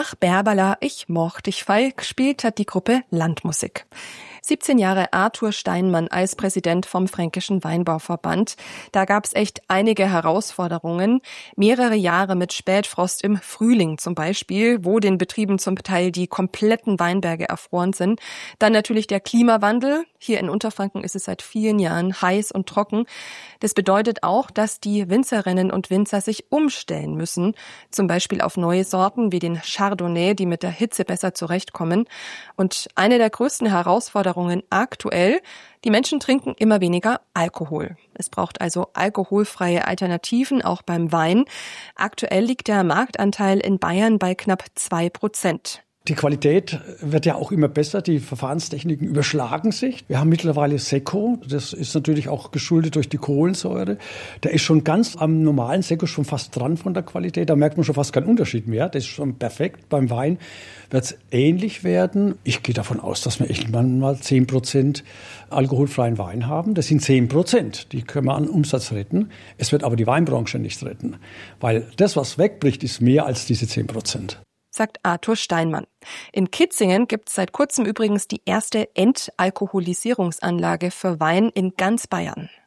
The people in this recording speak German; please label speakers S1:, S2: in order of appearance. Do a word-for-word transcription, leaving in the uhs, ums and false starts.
S1: Ach Berbala, ich mocht dich feil, gespielt hat die Gruppe Landmusik. siebzehn Jahre Arthur Steinmann als Präsident vom Fränkischen Weinbauverband. Da gab's echt einige Herausforderungen. Mehrere Jahre mit Spätfrost im Frühling zum Beispiel, wo den Betrieben zum Teil die kompletten Weinberge erfroren sind. Dann natürlich der Klimawandel. Hier in Unterfranken ist es seit vielen Jahren heiß und trocken. Das bedeutet auch, dass die Winzerinnen und Winzer sich umstellen müssen. Zum Beispiel auf neue Sorten wie den Chardonnay, die mit der Hitze besser zurechtkommen. Und eine der größten Herausforderungen aktuell: Die Menschen trinken immer weniger Alkohol. Es braucht also alkoholfreie Alternativen, auch beim Wein. Aktuell liegt der Marktanteil in Bayern bei knapp zwei Prozent.
S2: Die Qualität wird ja auch immer besser, die Verfahrenstechniken überschlagen sich. Wir haben mittlerweile Secco, das ist natürlich auch geschuldet durch die Kohlensäure. Der ist schon ganz am normalen Secco schon fast dran von der Qualität, da merkt man schon fast keinen Unterschied mehr. Das ist schon perfekt. Beim Wein wird es ähnlich werden. Ich gehe davon aus, dass wir irgendwann mal zehn Prozent alkoholfreien Wein haben. Das sind zehn Prozent, die können wir an Umsatz retten. Es wird aber die Weinbranche nicht retten, weil das, was wegbricht, ist mehr als diese zehn Prozent.
S1: Sagt Arthur Steinmann. In Kitzingen gibt es seit kurzem übrigens die erste Entalkoholisierungsanlage für Wein in ganz Bayern.